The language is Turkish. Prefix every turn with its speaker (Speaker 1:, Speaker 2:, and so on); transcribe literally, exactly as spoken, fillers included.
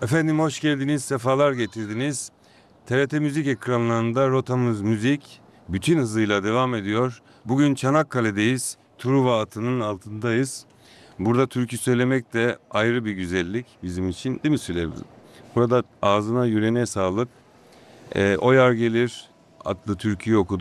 Speaker 1: Efendim hoş geldiniz, sefalar getirdiniz. T R T Müzik ekranlarında rotamız müzik bütün hızıyla devam ediyor. Bugün Çanakkale'deyiz, Truva atının altındayız. Burada türkü söylemek de ayrı bir güzellik bizim için, değil mi Süleyman? Burada ağzına yüreğine sağlık. Ee, O Yar Gelir adlı türküyü okuduk.